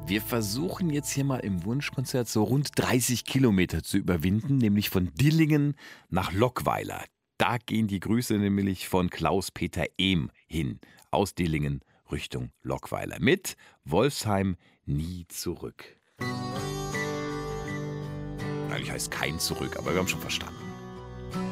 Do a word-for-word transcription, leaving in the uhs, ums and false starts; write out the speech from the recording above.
Wir versuchen jetzt hier mal im Wunschkonzert so rund dreißig Kilometer zu überwinden, nämlich von Dillingen nach Lockweiler. Da gehen die Grüße nämlich von Klaus-Peter Ehm hin, aus Dillingen Richtung Lockweiler. Mit Wolfsheim nie zurück. Eigentlich heißt kein zurück, aber wir haben schon verstanden.